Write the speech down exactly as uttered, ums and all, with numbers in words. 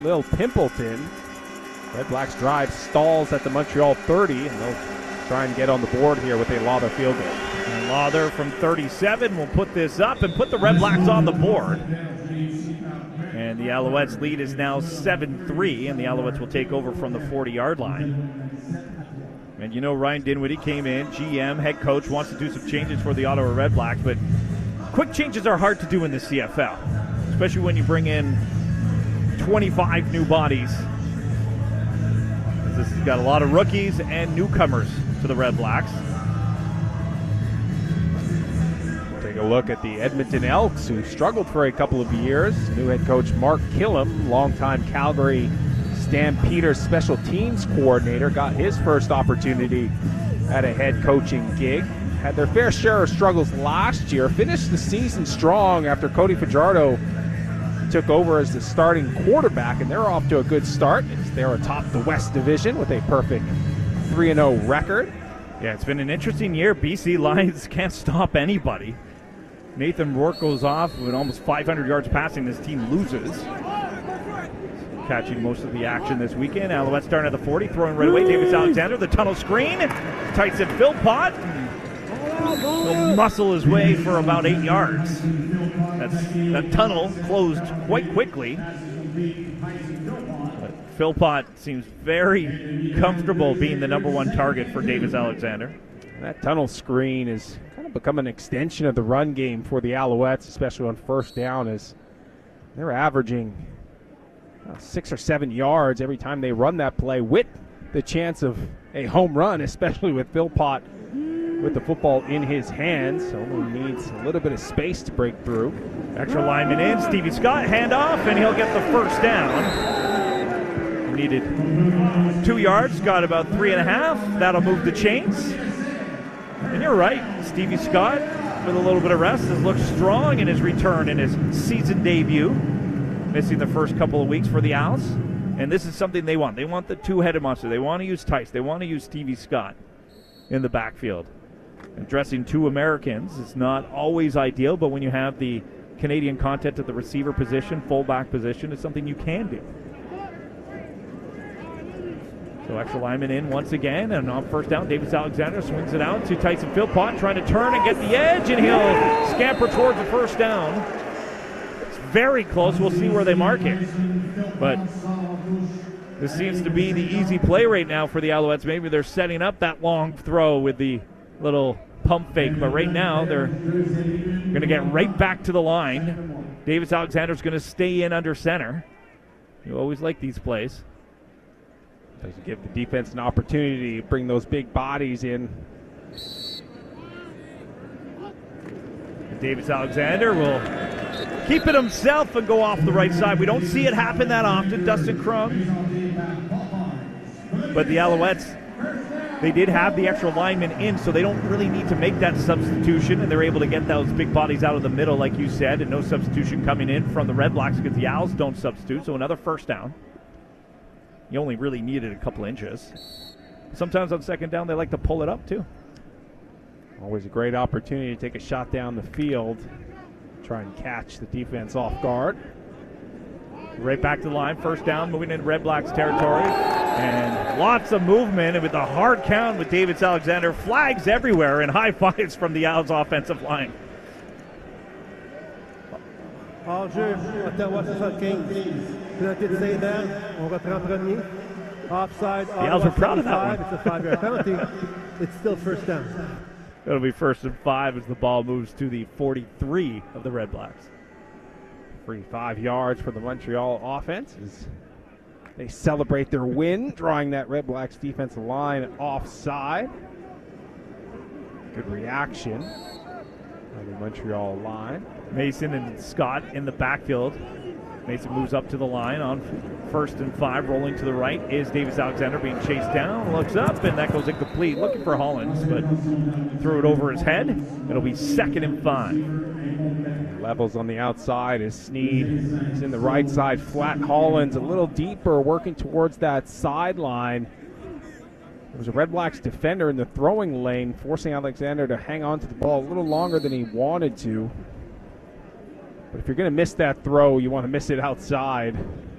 Lil Pimpleton. Red Blacks drive stalls at the Montreal thirty, and they'll try and get on the board here with a Lawther field goal. And Lawther from thirty-seven will put this up and put the Red Blacks on the board. And the Alouettes' lead is now seven three, and the Alouettes will take over from the forty-yard line. And you know Ryan Dinwiddie came in, G M, head coach, wants to do some changes for the Ottawa Red Blacks, but quick changes are hard to do in the C F L, especially when you bring in twenty-five new bodies. This has got a lot of rookies and newcomers to the Red Blacks. Take a look at the Edmonton Elks, who struggled for a couple of years. New head coach Mark Killam, longtime Calgary Stampeders special teams coordinator, got his first opportunity at a head coaching gig. Had their fair share of struggles last year. Finished the season strong after Cody Fajardo took over as the starting quarterback, and they're off to a good start. They're atop the West Division with a perfect three and oh record. Yeah, it's been an interesting year. B C Lions can't stop anybody. Nathan Rourke goes off with almost five hundred yards passing. This team loses. Catching most of the action this weekend. Alouettes starting at the forty, throwing right away. Davis Alexander, the tunnel screen. Tights it, Philpott. He'll muscle his way for about eight yards. That's, that tunnel closed quite quickly. But Philpott seems very comfortable being the number one target for Davis Alexander. That tunnel screen has kind of become an extension of the run game for the Alouettes, especially on first down, as they're averaging uh, six or seven yards every time they run that play, with the chance of a home run, especially with Philpott with the football in his hands. Only needs a little bit of space to break through. Extra lineman in, Stevie Scott, handoff, and he'll get the first down. Needed two yards, got about three and a half. That'll move the chains. And you're right, Stevie Scott, with a little bit of rest, has looked strong in his return in his season debut. Missing the first couple of weeks for the Owls. And this is something they want. They want the two-headed monster. They want to use Tice. They want to use Stevie Scott in the backfield. Addressing two Americans is not always ideal, but when you have the Canadian content at the receiver position, fullback position, it's something you can do. So extra lineman in once again, and on first down, Davis Alexander swings it out to Tyson Philpott, trying to turn and get the edge, and he'll scamper towards the first down. It's very close. We'll see where they mark it. But this seems to be the easy play right now for the Alouettes. Maybe they're setting up that long throw with the little pump fake, but right now they're going to get right back to the line. Davis Alexander's going to stay in under center. You always like these plays. Doesn't give the defense an opportunity to bring those big bodies in. And Davis Alexander will keep it himself and go off the right side. We don't see it happen that often, Dustin Crum. But the Alouettes, they did have the extra lineman in, so they don't really need to make that substitution, and they're able to get those big bodies out of the middle, like you said, and no substitution coming in from the Red Blacks because the Owls don't substitute, so another first down. You only really needed a couple inches. Sometimes on second down, they like to pull it up, too. Always a great opportunity to take a shot down the field, try and catch the defense off guard. Right back to the line, first down, moving into Red Blacks territory. And lots of movement, and with a hard count with Davis Alexander, flags everywhere and high fives from the Owls offensive line. Hors-jeu, Ottawa soixante-quinze. Penalty de Saint-Dan, on reprend premier. Offside, the Owls are proud of that one. It's a five-yard penalty. It's still first down. It'll be first and five as the ball moves to the forty-three of the Red Blacks. Free five yards for the Montreal offense as they celebrate their win, drawing that Red Blacks defensive line offside. Good reaction by the Montreal line. Mason and Scott in the backfield. Mason moves up to the line on first and five. Rolling to the right is Davis Alexander being chased down. Looks up, and that goes incomplete. Looking for Hollins, but threw it over his head. It'll be second and five. Levels on the outside as Sneed is in the right side. Flat Hollins a little deeper, working towards that sideline. There was a Red Blacks defender in the throwing lane, forcing Alexander to hang on to the ball a little longer than he wanted to. But if you're going to miss that throw, you want to miss it outside.